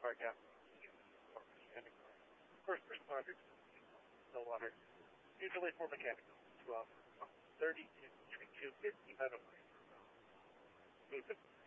of our gas or mechanic first responders, no water. Usually for mechanical, 12, 30 to 50, I don't know.